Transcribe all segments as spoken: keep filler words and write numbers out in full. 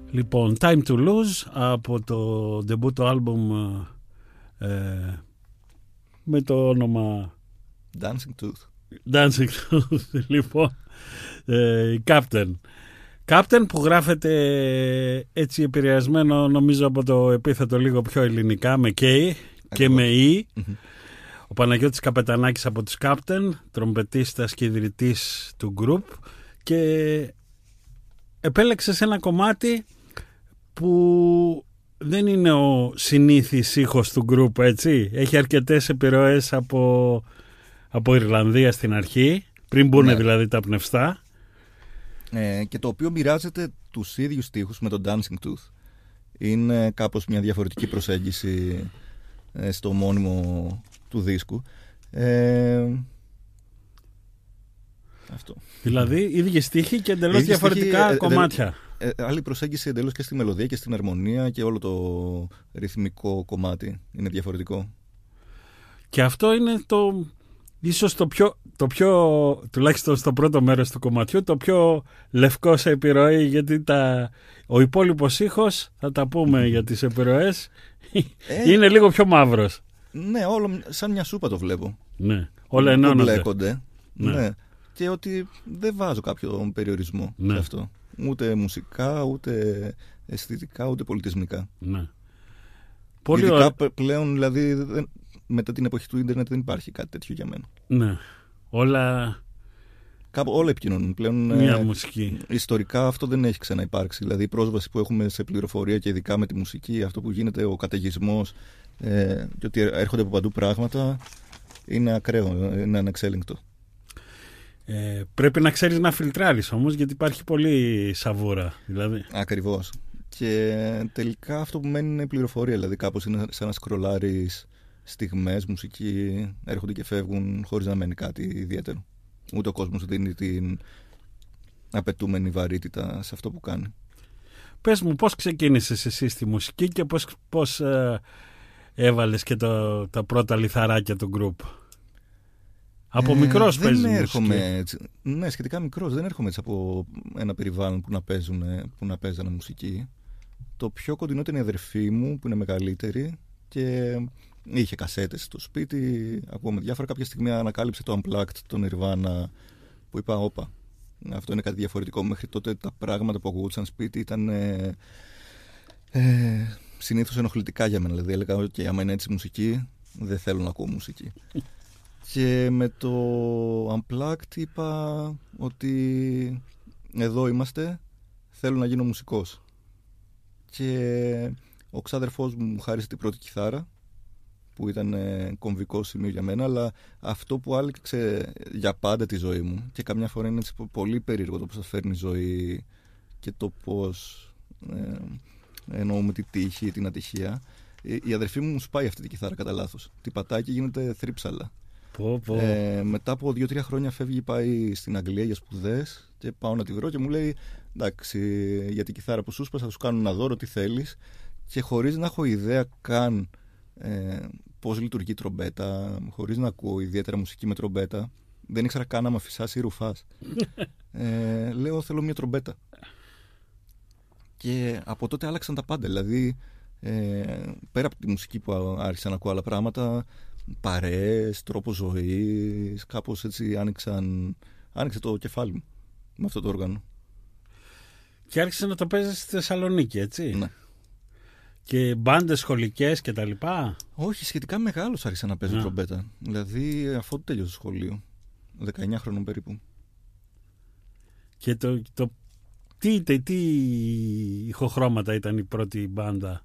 Λοιπόν, Time to Lose από το debut album ε, με το όνομα Dancing Tooth. Dancing Tooth, λοιπόν, ε, Captain. Captain που γράφεται έτσι επηρεασμένο νομίζω από το επίθετο λίγο πιο ελληνικά με K και με E. Mm-hmm. Ο Παναγιώτης Καπετανάκης από τους Captain, τρομπετίστας και ιδρυτής του group, και επέλεξε σε ένα κομμάτι που δεν είναι ο συνήθις ήχος του group, έτσι. Έχει αρκετές επιρροές από, από Ιρλανδία στην αρχή, πριν μπουν, ναι, δηλαδή τα πνευστά. Ε, και το οποίο μοιράζεται τους ίδιους στίχους με τον Dancing Tooth. Είναι κάπως μια διαφορετική προσέγγιση ε, στο μόνιμο του δίσκου. Ε, αυτό. Δηλαδή ίδιοι στίχοι και εντελώς διαφορετικά στίχοι, κομμάτια. Ε, ε, άλλη προσέγγιση εντελώς και στη μελωδία και στην αρμονία, και όλο το ρυθμικό κομμάτι είναι διαφορετικό. Και αυτό είναι το ίσως το πιο, το πιο, τουλάχιστον στο πρώτο μέρος του κομματιού, το πιο λευκό σε επιρροή, γιατί τα, ο υπόλοιπος ήχος, θα τα πούμε mm. για τις επιρροές, ε, είναι λίγο πιο μαύρος. Ναι, όλο σαν μια σούπα το βλέπω. Ναι, όλα ενώνονται. Μπλέκονται. Ναι. Ναι. Και ότι δεν βάζω κάποιο περιορισμό, ναι, σε αυτό. Ούτε μουσικά, ούτε αισθητικά, ούτε πολιτισμικά. Ναι. Πολύ Ειδικά ο... πλέον, δηλαδή, δεν... μετά την εποχή του ίντερνετ δεν υπάρχει κάτι τέτοιο για μένα. Ναι. Όλα... Κάπου όλα επικοινωνούν πλέον. Μια ε, μουσική. Ιστορικά αυτό δεν έχει ξαναυπάρξει. Δηλαδή η πρόσβαση που έχουμε σε πληροφορία και ειδικά με τη μουσική, αυτό που γίνεται, ο καταιγισμός, ε, και ότι έρχονται από παντού πράγματα, είναι ακραίο, είναι ανεξέλεγκτο. Ε, πρέπει να ξέρεις να φιλτράρεις όμως, γιατί υπάρχει πολύ σαβούρα. Δηλαδή. Ακριβώς. Και τελικά αυτό που μένει είναι η πληροφορία. Δηλαδή κάπως είναι σαν να σκρολάρεις στιγμές, μουσική, έρχονται και φεύγουν χωρίς να μένει κάτι ιδιαίτερο. Ούτε ο κόσμος δίνει την απαιτούμενη βαρύτητα σε αυτό που κάνει. Πες μου, πώς ξεκίνησες εσύ στη μουσική και πώς, πώς ε, έβαλες και το, τα πρώτα λιθαράκια του group? Από ε, μικρός παίζεις μουσική? Έτσι, ναι, σχετικά μικρός. Δεν έρχομαι έτσι από ένα περιβάλλον που να, παίζουν, που να παίζανε μουσική. Το πιο κοντινό ήταν η αδερφή μου που είναι μεγαλύτερη και είχε κασέτες στο σπίτι, ακούγαμε διάφορα. Κάποια στιγμή ανακάλυψε το Unplugged, τον Nirvana, που είπα όπα, αυτό είναι κάτι διαφορετικό. Μέχρι τότε τα πράγματα που ακούγονταν σπίτι ήταν ε, ε, συνήθως ενοχλητικά για μένα. Δηλαδή έλεγα ότι okay, άμα είναι έτσι μουσική, δεν θέλω να ακούω μουσική. Και με το Unplugged είπα ότι εδώ είμαστε, θέλω να γίνω μουσικός. Και ο ξάδερφός μου μου χάρισε την πρώτη κιθάρα, που ήταν ε, κομβικό σημείο για μένα, αλλά αυτό που άλλαξε για πάντα τη ζωή μου, και καμιά φορά είναι έτσι πολύ περίεργο το πώς θα φέρνει η ζωή και το πώς ε, εννοούμε τη τύχη, την ατυχία. Η, η αδερφή μου μου σπάει αυτή τη κιθάρα κατά λάθος. Τι πατάει και γίνεται θρύψαλα. Πω, πω. Ε, μετά από δύο τρία χρόνια φεύγει, πάει στην Αγγλία για σπουδές και πάω να τη βρω και μου λέει εντάξει, για την κιθάρα που σου σπάσα θα σου κάνω ένα δώρο, τι θέλεις. Και χωρίς να έχω ιδέα καν ε, πώς λειτουργεί η τρομπέτα, χωρίς να ακούω ιδιαίτερα μουσική με τρομπέτα, δεν ήξερα καν άμα φυσάς ή ρουφάς. ε, λέω θέλω μια τρομπέτα. Και από τότε άλλαξαν τα πάντα. Δηλαδή ε, πέρα από τη μουσική που άρχισα να ακούω άλλα πράγματα, παρέες, τρόπο ζωής, κάπως έτσι άνοιξαν, άνοιξε το κεφάλι μου με αυτό το όργανο. Και άρχισε να το παίζεις στη Θεσσαλονίκη, έτσι? Ναι. Και μπάντες σχολικές και τα λοιπά? Όχι, σχετικά μεγάλος άρχισα να παίζω yeah. τρομπέτα. Δηλαδή αφού τέλειωσε το σχολείο, δεκαεννιά χρόνων περίπου. Και το, το τι, τι, τι ηχοχρώματα ήταν η πρώτη μπάντα?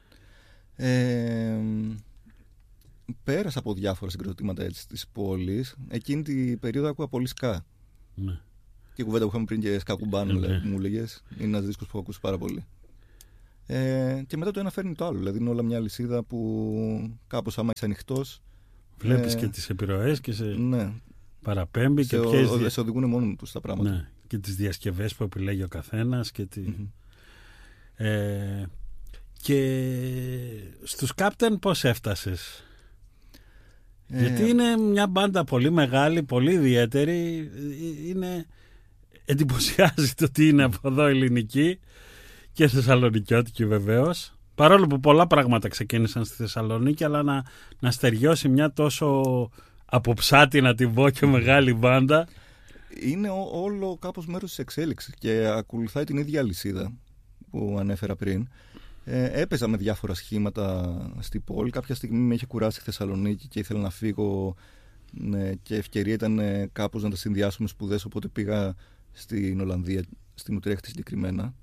Ε, πέρασα από διάφορα συγκροτήματα έτσι της πόλης. Εκείνη την περίοδο άκουγα πολύ σκά. Ναι. Και η κουβέντα που είχαμε πριν και σκά κουμπάνου, ναι, μου έλεγες, είναι ένας δίσκος που έχω ακούσει πάρα πολύ. Ε, και μετά το ένα φέρνει το άλλο. Δηλαδή είναι όλα μια λυσίδα που κάπως άμα είσαι ανοιχτός, βλέπεις ε, και τις επιρροές και σε ναι, παραπέμπει σε, και ποιες ο, δια... σε οδηγούν μόνο τους τα πράγματα. Ναι, και τις διασκευές που επιλέγει ο καθένας και, τη... mm-hmm. ε, και στους Captain πώς έφτασες? Ε... Γιατί είναι μια μπάντα πολύ μεγάλη, πολύ ιδιαίτερη, είναι... εντυπωσιάζει το ότι είναι από εδώ ελληνική. και θεσσαλονικιώτικη βεβαίως. Παρόλο που πολλά πράγματα ξεκίνησαν στη Θεσσαλονίκη, αλλά να, να στεριώσει μια τόσο από ψάτη, να την πω, και μεγάλη μπάντα. Είναι ό, όλο κάπως μέρος της εξέλιξης και ακολουθάει την ίδια αλυσίδα που ανέφερα πριν. Ε, έπαιζα με διάφορα σχήματα στη πόλη. Κάποια στιγμή με είχε κουράσει η Θεσσαλονίκη και ήθελα να φύγω, ναι, και ευκαιρία ήταν ε, κάπως να τα συνδυάσω με σπουδές, οπότε πήγα στην Ολλανδία, στην Ουτρέχτη συγκεκριμένα.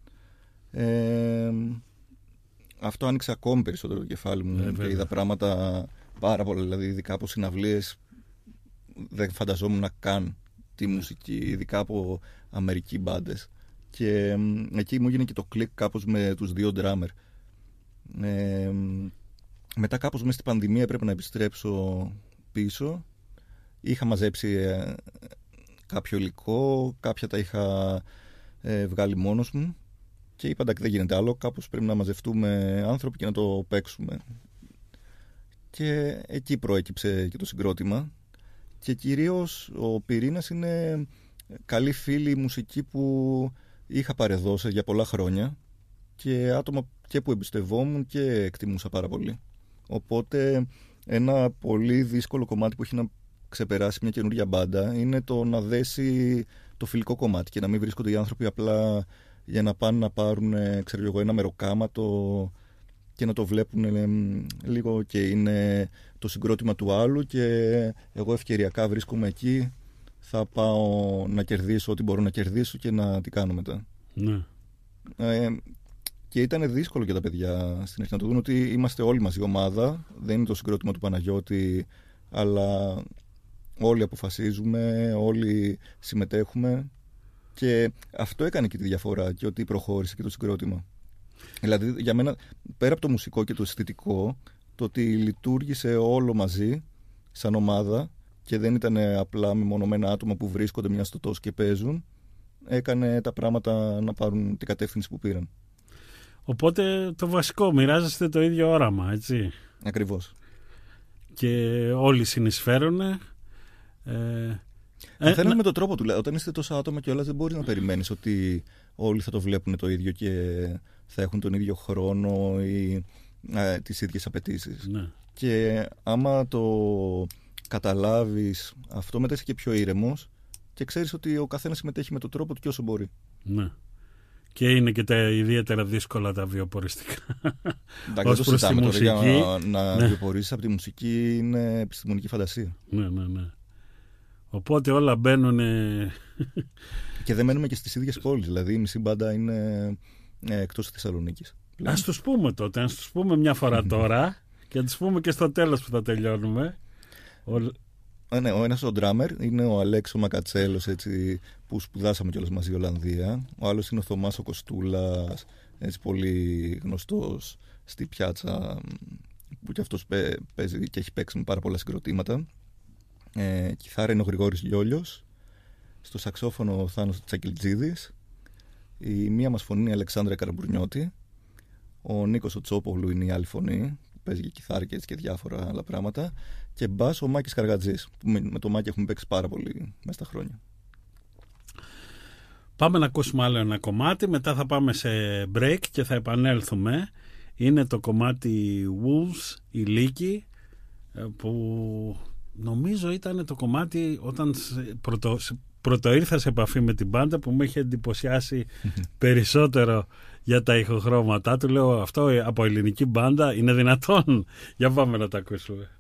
Ε, αυτό άνοιξε ακόμη περισσότερο το κεφάλι μου ε, και είδα πράγματα πάρα πολλά, δηλαδή ειδικά από συναυλίες δεν φανταζόμουν να καν τη μουσική, ειδικά από αμερική μπάντες. Και ε, εκεί μου έγινε και το κλικ κάπως με τους δύο ντράμερ. Ε, μετά κάπως μέσα στην πανδημία έπρεπε να επιστρέψω πίσω. Είχα μαζέψει ε, κάποιο υλικό, κάποια τα είχα ε, βγάλει μόνος μου και είπα εντάξει, δεν γίνεται άλλο, κάπως πρέπει να μαζευτούμε άνθρωποι και να το παίξουμε. Και εκεί προέκυψε και το συγκρότημα. Και κυρίως ο πυρήνας είναι καλοί φίλοι μουσική που είχα παρεδώσει για πολλά χρόνια και άτομα και που εμπιστευόμουν και εκτιμούσα πάρα πολύ. Οπότε ένα πολύ δύσκολο κομμάτι που έχει να ξεπεράσει μια καινούργια μπάντα είναι το να δέσει το φιλικό κομμάτι και να μην βρίσκονται οι άνθρωποι απλά για να πάνε να πάρουν, ξέρω εγώ, ένα μεροκάματο και να το βλέπουν ε, λίγο και είναι το συγκρότημα του άλλου και εγώ ευκαιριακά βρίσκομαι εκεί, θα πάω να κερδίσω ό,τι μπορώ να κερδίσω και να τι κάνω μετά. Ναι. Ε, και ήταν δύσκολο για τα παιδιά στην αρχή να το δουν ότι είμαστε όλοι μαζί ομάδα, δεν είναι το συγκρότημα του Παναγιώτη, αλλά όλοι αποφασίζουμε, όλοι συμμετέχουμε και αυτό έκανε και τη διαφορά και ότι προχώρησε και το συγκρότημα. Δηλαδή για μένα, πέρα από το μουσικό και το αισθητικό, το ότι λειτουργήσε όλο μαζί σαν ομάδα και δεν ήταν απλά μεμονωμένα άτομα που βρίσκονται μια στο τόσο και παίζουν, έκανε τα πράγματα να πάρουν την κατεύθυνση που πήραν. Οπότε το βασικό, μοιράζεστε το ίδιο όραμα, έτσι. Ακριβώς. Και όλοι συνεισφέρουν. Ε, ε, θέλουν να... με τον τρόπο του. Όταν είστε τόσα άτομα και όλα, δεν μπορείς να περιμένεις ότι όλοι θα το βλέπουν το ίδιο και θα έχουν τον ίδιο χρόνο ή ε, τις ίδιες απαιτήσεις. Ναι. Και άμα το καταλάβεις αυτό, μετά είσαι και πιο ήρεμος και ξέρεις ότι ο καθένας συμμετέχει με τον τρόπο του και όσο μπορεί. Ναι. Και είναι και τα ιδιαίτερα δύσκολα τα βιοποριστικά. Εντάξει, ως προς τη μουσική. Για να, να ναι. βιοπορίσεις από τη μουσική είναι επιστημονική φαντασία. Ναι, ναι, ναι. Οπότε όλα μπαίνουν. Και δεν μένουμε και στις ίδιες πόλεις. Δηλαδή η μισή μπάντα είναι ε, εκτός της Θεσσαλονίκης. Ας τους πούμε τότε, ας τους πούμε μια φορά τώρα και να τους πούμε και στο τέλος που θα τελειώνουμε. Ο... Ε, ναι, ο ένας ο ντράμερ είναι ο Αλέξο Μακατσέλος, έτσι, που σπουδάσαμε κιόλας μαζί Ολλανδία. Ο άλλος είναι ο Θωμάς ο Κοστούλας, έτσι, πολύ γνωστός στη πιάτσα, που κι αυτός παίζει και έχει παίξει με πάρα πολλά συγκροτήματα. Ε, κιθάρα είναι ο Γρηγόρης Λιόλιος. Στο σαξόφωνο ο Θάνος Τσακιλτζίδης. Η μία μας φωνή είναι η Αλεξάνδρα Καραμπουρνιώτη. Ο Νίκος ο Τσόπογλου είναι η άλλη φωνή, παίζει και κιθάρα και, έτσι, και διάφορα άλλα πράγματα. Και μπας ο Μάκης Καργατζής, που με το Μάκη έχουμε παίξει πάρα πολύ μέσα στα χρόνια. Πάμε να ακούσουμε άλλο ένα κομμάτι, μετά θα πάμε σε break και θα επανέλθουμε. Είναι το κομμάτι Wolves, η Λύκη, που νομίζω ήταν το κομμάτι όταν πρωτο, πρωτο ήρθα σε επαφή με την μπάντα που με είχε εντυπωσιάσει περισσότερο για τα ηχοχρώματά του. Λέω, αυτό από ελληνική μπάντα είναι δυνατόν? Για πάμε να τα ακούσουμε.